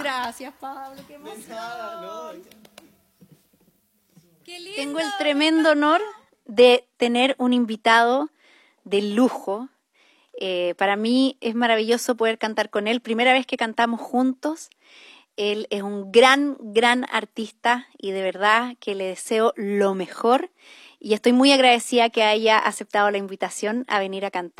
Gracias, Pablo, qué emoción. Qué lindo. Tengo el tremendo honor de tener un invitado de lujo. Para mí es maravilloso poder cantar con él. Primera vez que cantamos juntos. Él es un gran, gran artista y de verdad que le deseo lo mejor. Y estoy muy agradecida que haya aceptado la invitación a venir a cantar.